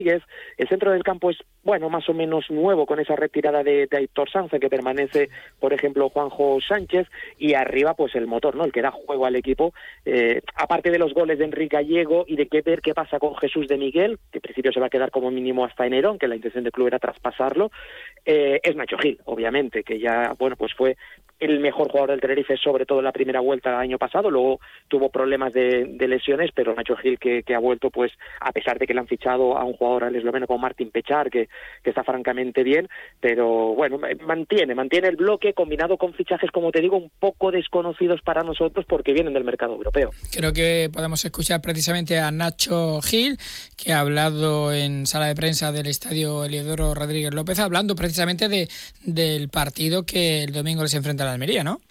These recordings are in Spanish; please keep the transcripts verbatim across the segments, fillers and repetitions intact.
El centro del campo es, bueno, más o menos nuevo con esa retirada de, de Aitor Sanz, que permanece, por ejemplo, Juanjo Sánchez, y arriba pues el motor, ¿no? El que da juego al equipo, eh, aparte de los goles de Enrique Gallego y de que ver qué pasa con Jesús de Miguel, que en principio se va a quedar como mínimo hasta enero, aunque la intención del club era traspasarlo, eh, es Nacho Gil, obviamente, que ya, bueno, pues fue el mejor jugador del Tenerife, sobre todo en la primera vuelta el año pasado, luego tuvo problemas de, de lesiones, pero Nacho Gil que, que ha vuelto, pues a pesar de que le han fichado a un jugador al esloveno como Martin Pechar, que, que está francamente bien, pero bueno, mantiene, mantiene el bloque combinado con fichajes, como te digo, un poco desconocidos para nosotros porque vienen del mercado europeo. Creo que podemos escuchar precisamente a Nacho Gil, que ha hablado en sala de prensa del estadio Eliodoro Rodríguez López, hablando precisamente de, del partido que el domingo les enfrenta a la Almería, ¿no?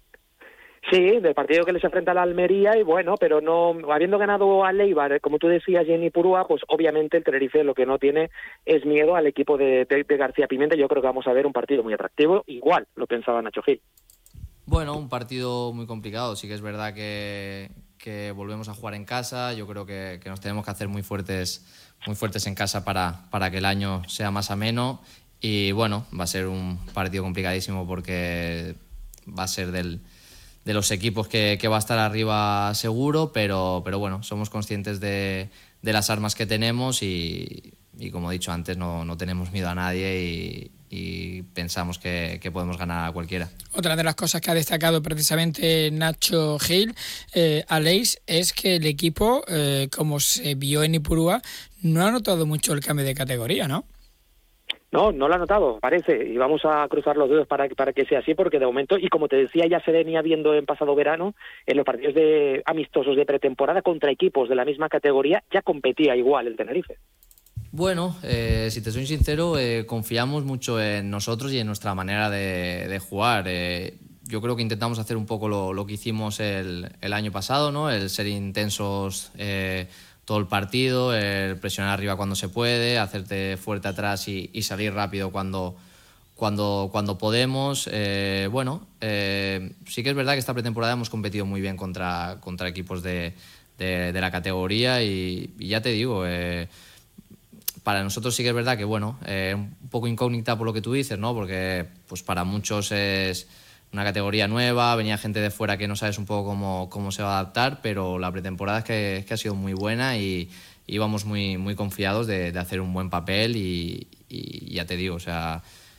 Sí, del partido que les enfrenta a la Almería, y bueno, pero no, habiendo ganado a Leibar, como tú decías, y en Ipurúa, pues obviamente el Tenerife lo que no tiene es miedo al equipo de, de, de García Pimenta. Yo creo que vamos a ver un partido muy atractivo, igual lo pensaba Nacho Gil. Bueno, un partido muy complicado, sí que es verdad que, que volvemos a jugar en casa, yo creo que, que nos tenemos que hacer muy fuertes, muy fuertes en casa para, para que el año sea más ameno, y bueno, va a ser un partido complicadísimo porque va a ser del, de los equipos que, que va a estar arriba seguro, pero, pero bueno, somos conscientes de, de las armas que tenemos y, y como he dicho antes, no, no tenemos miedo a nadie y, y pensamos que, que podemos ganar a cualquiera. Otra de las cosas que ha destacado precisamente Nacho Gil, eh, Aleix, es que el equipo, eh, como se vio en Ipurúa, no ha notado mucho el cambio de categoría, ¿no? No, no lo ha notado, parece, y vamos a cruzar los dedos para, para que sea así, porque de momento, y como te decía, ya se venía viendo en pasado verano, en los partidos de amistosos de pretemporada contra equipos de la misma categoría, ya competía igual el Tenerife. Bueno, eh, si te soy sincero, eh, confiamos mucho en nosotros y en nuestra manera de, de jugar. Eh, yo creo que intentamos hacer un poco lo, lo que hicimos el, el año pasado, ¿no? El ser intensos eh, todo el partido, el presionar arriba cuando se puede, hacerte fuerte atrás y, y salir rápido cuando, cuando, cuando podemos. Eh, bueno, eh, sí que es verdad que esta pretemporada hemos competido muy bien contra, contra equipos de, de, de la categoría y, y ya te digo, eh, para nosotros sí que es verdad que, bueno, eh, un poco incógnita por lo que tú dices, ¿no? Porque pues para muchos es una categoría nueva, venía gente de fuera que no sabes un poco cómo, cómo se va a adaptar, pero la pretemporada es que, es que ha sido muy buena y íbamos muy, muy confiados de, de hacer un buen papel y, y ya te digo, o sea,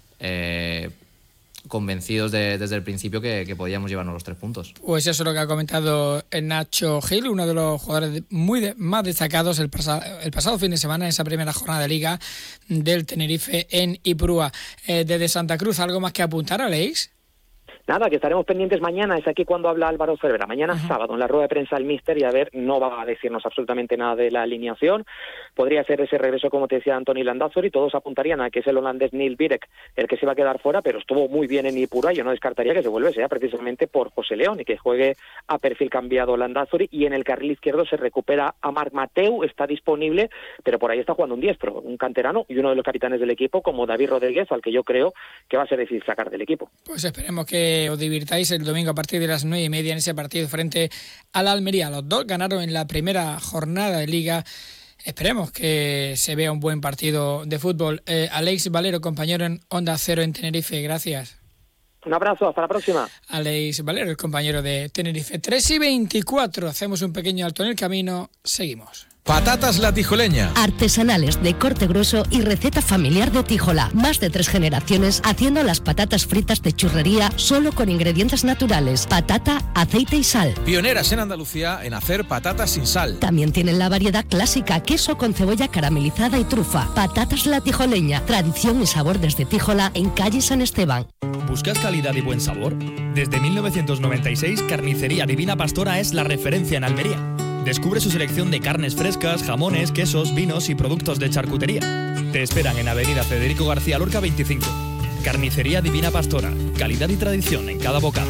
eh, convencidos de, desde el principio que, que podíamos llevarnos los tres puntos. Pues eso es lo que ha comentado Nacho Gil, uno de los jugadores muy de, más destacados el, pasa, el pasado fin de semana en esa primera jornada de Liga del Tenerife en Ipurúa. Eh, desde Santa Cruz, ¿algo más que apuntar, Aleix? Nada, que estaremos pendientes mañana, es aquí cuando habla Álvaro Cervera, mañana uh-huh. sábado, en la rueda de prensa del míster, y a ver, no va a decirnos absolutamente nada de la alineación, podría ser ese regreso, como te decía Antoni Landázuri, todos apuntarían a que es el holandés Neil Birek el que se va a quedar fuera, pero estuvo muy bien en Ipurúa, yo no descartaría que se vuelva sea precisamente por José León y que juegue a perfil cambiado Landázuri, y en el carril izquierdo se recupera a Marc Mateu, está disponible, pero por ahí está jugando un diestro, un canterano y uno de los capitanes del equipo, como David Rodríguez, al que yo creo que va a ser difícil sacar del equipo. Pues esperemos que os divirtáis el domingo a partir de las nueve y media en ese partido frente a la Almería. Los dos ganaron en la primera jornada de Liga. Esperemos que se vea un buen partido de fútbol. Eh, Aleix Valero, compañero en Onda Cero en Tenerife, gracias. Un abrazo, hasta la próxima. Aleix Valero, el compañero de Tenerife. tres y veinticuatro, hacemos un pequeño alto en el camino, seguimos. Patatas La Tijoleña. Artesanales de corte grueso y receta familiar de Tijola. Más de tres generaciones haciendo las patatas fritas de churrería solo con ingredientes naturales. Patata, aceite y sal. Pioneras en Andalucía en hacer patatas sin sal. También tienen la variedad clásica, queso con cebolla caramelizada y trufa. Patatas La Tijoleña. Tradición y sabor desde Tijola en calle San Esteban. ¿Buscas calidad y buen sabor? Desde mil novecientos noventa y seis, Carnicería Divina Pastora es la referencia en Almería. Descubre su selección de carnes frescas, jamones, quesos, vinos y productos de charcutería. Te esperan en Avenida Federico García Lorca veinticinco. Carnicería Divina Pastora. Calidad y tradición en cada bocado.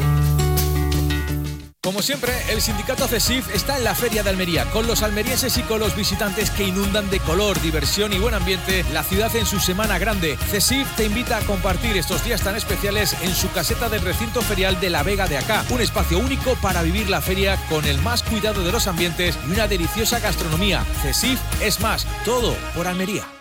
Como siempre, el sindicato CESIF está en la Feria de Almería, con los almerienses y con los visitantes que inundan de color, diversión y buen ambiente la ciudad en su semana grande. CESIF te invita a compartir estos días tan especiales en su caseta del recinto ferial de la Vega de Acá, un espacio único para vivir la feria con el más cuidado de los ambientes y una deliciosa gastronomía. CESIF es más, todo por Almería.